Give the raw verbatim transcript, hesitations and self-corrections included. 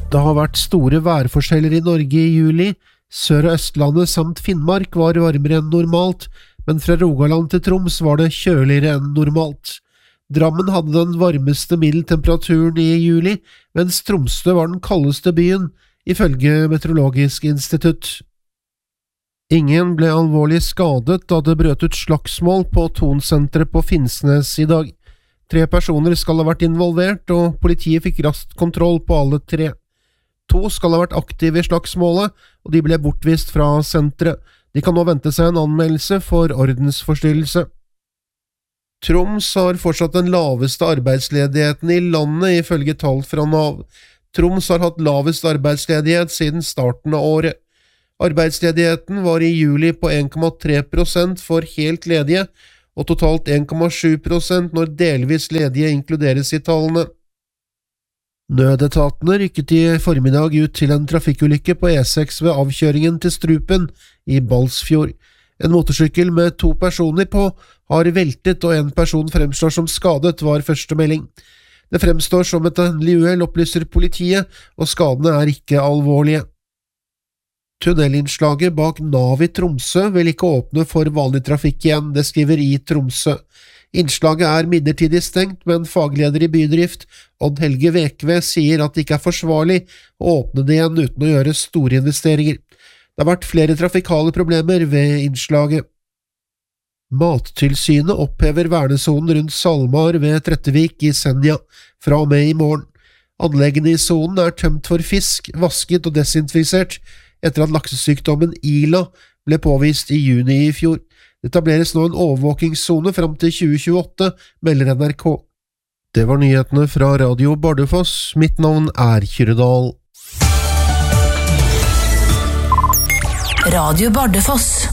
Det har vært store værforskjeller i Norge i juli. Sør- og Østlandet samt Finnmark var varmere enn normalt, men fra Rogaland til Troms var det kjøligere enn normalt. Drammen hadde den varmeste middeltemperaturen i juli, mens Tromsø var den kaldeste byen, ifølge Meteorologisk institutt. Ingen ble alvorlig skadet da det brøt ut slagsmål på Thon-senteret på Finnsnes i dag. Tre personer skal ha vært involvert, og politiet fikk raskt kontroll på alle tre. To skal ha vært aktive i slagsmålet, og de ble bortvist fra senteret. De kan nå vente seg en anmeldelse for ordensforstyrrelse. Troms har fortsatt den laveste arbeidsledigheten i landet, ifølge tall fra Nav. Troms har hatt lavest arbeidsledighet siden starten av året. Arbeidsledigheten var i juli på en komma tre prosent for helt ledige, og totalt en komma sju prosent når delvis ledige inkluderes i tallene. Nødetatene rykket i formiddag ut til en trafikkulykke på E seks ved avkjøringen til Strupen i Balsfjord. En motorsykkel med to personer på har veltet, og en person fremstår som skadet, var første melding. Det fremstår som et endelig uhell, opplyser politiet, og skadene er ikke alvorlige. Tunnelinnslaget bak Nav i Tromsø vil ikke åpne for vanlig trafikk igjen, det skriver i Tromsø. Innslaget er midlertidig stengt, men fagleder i bydrift, Odd Helge Vekve, sier at det ikke er forsvarlig å åpne det igjen uten å gjøre store investeringer. Det har vært flere trafikale problemer ved innslaget. Mattilsynet opphever vernesonen rundt Salmar ved Trettevik i Senja fra og med i morgen. Anleggene i sonen er tømt for fisk, vasket og desinfisert, etter at laksesykdommen Ila ble påvist i juni i fjor. Det etableres nå en overvåkingszone fram til tjue tjueåtte, melder N R K. Det var nyhetene fra Radio Bardufoss. Mitt navn er Kyrre Dahl. Radio Bardufoss.